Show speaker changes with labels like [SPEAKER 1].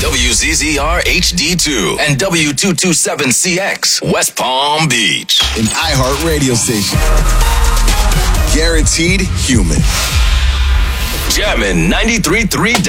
[SPEAKER 1] WZZR HD2 and W227CX, West Palm Beach.
[SPEAKER 2] An iHeart radio station. Guaranteed human.
[SPEAKER 1] Jammin' 93.3